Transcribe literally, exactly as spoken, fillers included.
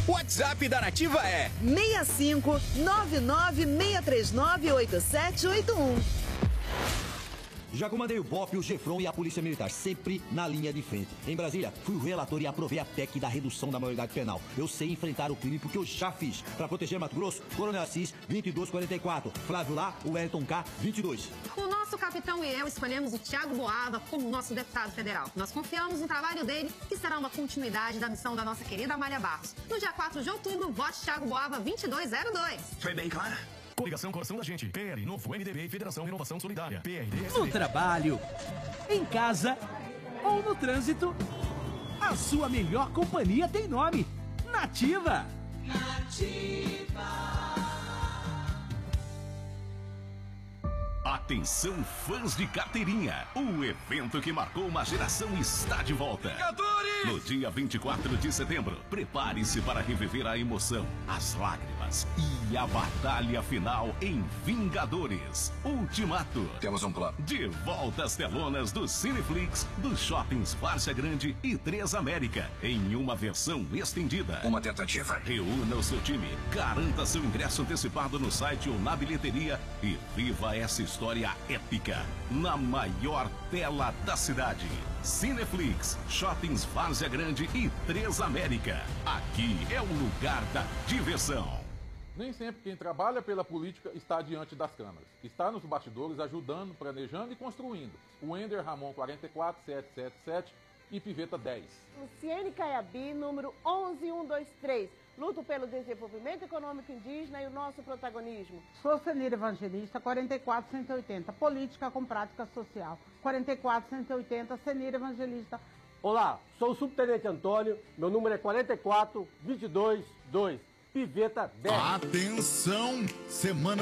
O WhatsApp da Nativa é seis cinco nove nove seis três nove oito sete oito um. Já comandei o B O P, o GEFRON e a Polícia Militar, sempre na linha de frente. Em Brasília, fui o relator e aprovei a P E C da redução da maioridade penal. Eu sei enfrentar o crime porque eu já fiz. Para proteger Mato Grosso, Coronel Assis, vinte e dois quarenta e quatro. Flávio Lá, o Wellington K, vinte e dois. O nosso capitão e eu escolhemos o Thiago Boava como nosso deputado federal. Nós confiamos no trabalho dele, que será uma continuidade da missão da nossa querida Amália Barros. No dia quatro de outubro, vote Thiago Boava vinte e dois zero dois. Foi bem clara? Coligação Coração da Gente, P L, Novo, M D B e Federação Renovação Solidária, P R D. No trabalho, em casa ou no trânsito, a sua melhor companhia tem nome: Nativa. Nativa. Atenção, fãs de carteirinha! O evento que marcou uma geração está de volta. Vingadores! No dia vinte e quatro de setembro, prepare-se para reviver a emoção, as lágrimas e a batalha final em Vingadores Ultimato. Temos um plano. De volta às telonas do Cineflix, dos shoppings Várzea Grande e Três América, em uma versão estendida. Uma tentativa. Reúna o seu time, garanta seu ingresso antecipado no site ou na bilheteria e viva essa história épica na maior tela da cidade. Cineflix, Shoppings Várzea Grande e Três América. Aqui é o lugar da diversão. Nem sempre quem trabalha pela política está diante das câmeras. Está nos bastidores ajudando, planejando e construindo. O Ender Ramon quarenta e quatro sete sete sete e Piveta dez. Luciene Caiabi, número onze mil cento e vinte e três. Luto pelo desenvolvimento econômico indígena e o nosso protagonismo. Sou Senira Evangelista, quarenta e quatro cento e oitenta. Política com prática social. quarenta e quatro cento e oitenta, Senira Evangelista. Olá, sou o Subtenente Antônio. Meu número é quarenta e quatro, vinte e dois, dois. Piveta dez. Atenção, semana